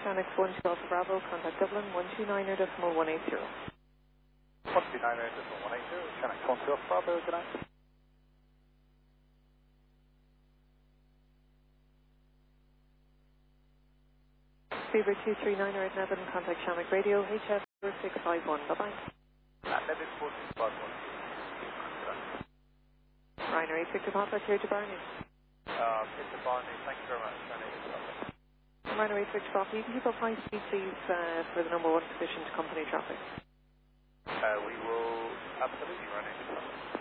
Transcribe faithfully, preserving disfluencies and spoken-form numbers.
Annex one two Alpha Bravo, contact Dublin one two nine decimal one eight zero. one two nine decimal one eight zero, Annex one two Alpha Bravo, good night. Beaver two three nine at Nevin, contact Shamrock Radio, H F four six five one, bye-bye. Uh, Nevin four six five one. Ryanair eight Victor Papa, clear to Barney. Uh, Mister Barney, thank you very much. Ryanair eight Victor Papa, you can keep up high speed please uh, for the number one position to company traffic. Uh, we will absolutely run it.